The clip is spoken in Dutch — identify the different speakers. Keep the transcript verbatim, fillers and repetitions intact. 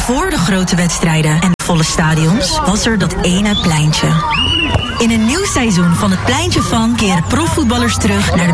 Speaker 1: voor de grote wedstrijden en volle stadions was er dat ene pleintje. In een nieuw seizoen van het Pleintje van keren profvoetballers terug naar de